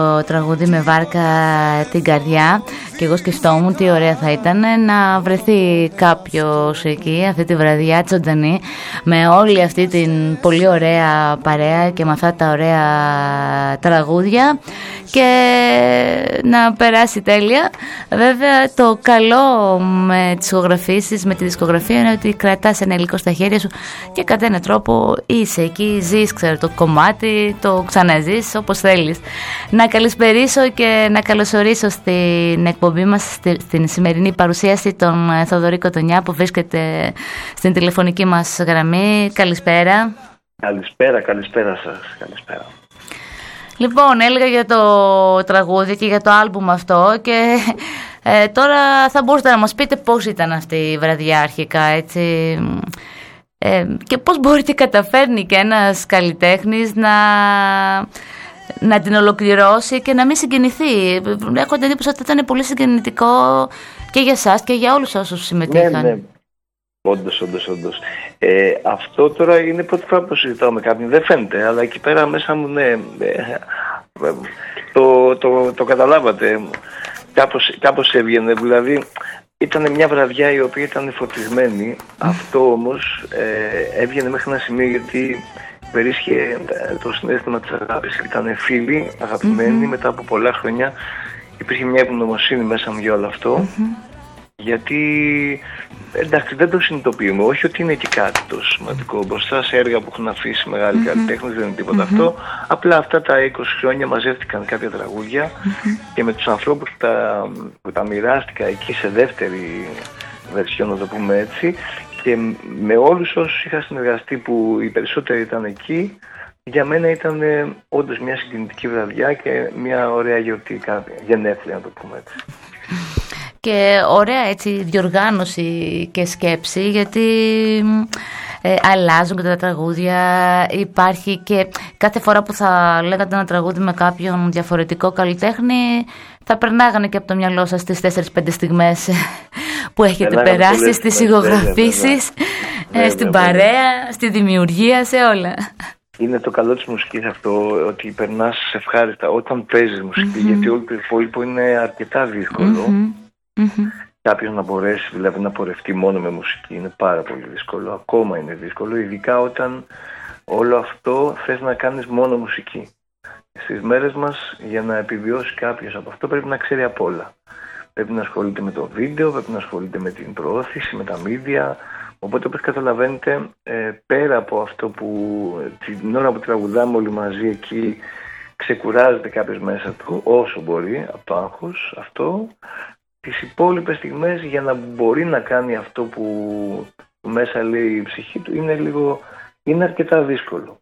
Το τραγούδι με βάρκα την καρδιά και εγώ σκεφτόμουν τι ωραία θα ήταν να βρεθεί κάποιος εκεί αυτή τη βραδιά ζωντανή με όλη αυτή την πολύ ωραία παρέα και με αυτά τα ωραία τραγούδια και να περάσει τέλεια. Βέβαια το καλό με τις ηχογραφήσεις, με τη δισκογραφία είναι ότι κρατάς ένα υλικό στα χέρια σου και κατά έναν τρόπο είσαι εκεί, ζεις, ξέρω, το κομμάτι, το ξαναζείς όπως θέλεις. Να καλησπερίσω και να καλωσορίσω στην εκπομπή μας, στην σημερινή παρουσίαση, τον Θοδωρή Κοτονιά που βρίσκεται στην τηλεφωνική μας γραμμή. Καλησπέρα. Καλησπέρα σας. Καλησπέρα. Λοιπόν, έλεγα για το τραγούδι και για το άλμπουμ αυτό και τώρα θα μπορούσατε να μας πείτε πώς ήταν αυτή η βραδιά αρχικά, έτσι, και πώς μπορεί και καταφέρνει και ένας καλλιτέχνης να την ολοκληρώσει και να μην συγκινηθεί. Έχω την εντύπωση ότι ήταν πολύ συγκινητικό και για εσάς και για όλους όσους συμμετείχαν. Ναι. Όντως. Αυτό τώρα είναι πρώτη φορά που συζητάω με κάποιον. Δεν φαίνεται, αλλά εκεί πέρα μέσα μου, ναι, το καταλάβατε. Κάπως έβγαινε, δηλαδή ήταν μια βραδιά η οποία ήταν φωτισμένη. Αυτό όμως έβγαινε μέχρι ένα σημείο γιατί περίσχε το συναίσθημα της αγάπης. Ήταν φίλοι, αγαπημένοι, μετά από πολλά χρόνια υπήρχε μια ευγνωμοσύνη μέσα μου για όλο αυτό. Γιατί, εντάξει, δεν το συνειδητοποιούμε. Όχι ότι είναι και κάτι το σημαντικό. Μπροστά σε έργα που έχουν αφήσει μεγάλοι καλλιτέχνες δεν είναι τίποτα αυτό. Απλά αυτά τα 20 χρόνια μαζεύτηκαν κάποια τραγούδια και με τους ανθρώπους που τα μοιράστηκα εκεί σε δεύτερη βερσιόν, να το πούμε έτσι, και με όλους όσους είχα συνεργαστεί που οι περισσότεροι ήταν εκεί, για μένα ήταν όντως μια συγκινητική βραδιά και μια ωραία γιορτή, γενέθλια, να το πούμε έτσι. Και ωραία έτσι διοργάνωση και σκέψη, γιατί αλλάζουν και τα τραγούδια. Υπάρχει και κάθε φορά που θα λέγατε ένα τραγούδι με κάποιον διαφορετικό καλλιτέχνη, θα περνάγανε και από το μυαλό σας τις 4-5 στιγμές που έχετε περάσει, στις ηχογραφήσεις, στην παρέα, στη δημιουργία, σε όλα. Είναι το καλό της μουσικής αυτό, ότι περνάς ευχάριστα όταν παίζεις μουσική, γιατί όλο το υπόλοιπο είναι αρκετά δύσκολο. Κάποιος να μπορέσει δηλαδή να πορευτεί μόνο με μουσική είναι πάρα πολύ δύσκολο, ακόμα είναι δύσκολο, ειδικά όταν όλο αυτό θες να κάνεις μόνο μουσική. Στις μέρες μας, για να επιβιώσει κάποιος από αυτό, πρέπει να ξέρει απ' όλα. Πρέπει να ασχολείται με το βίντεο, πρέπει να ασχολείται με την προώθηση, με τα media. Οπότε, όπως καταλαβαίνετε, πέρα από αυτό που την ώρα που τραγουδάμε όλοι μαζί εκεί, ξεκουράζεται κάποιος μέσα του όσο μπορεί από το άγχος αυτό. Τις υπόλοιπες στιγμές, για να μπορεί να κάνει αυτό που μέσα λέει η ψυχή του, είναι αρκετά δύσκολο.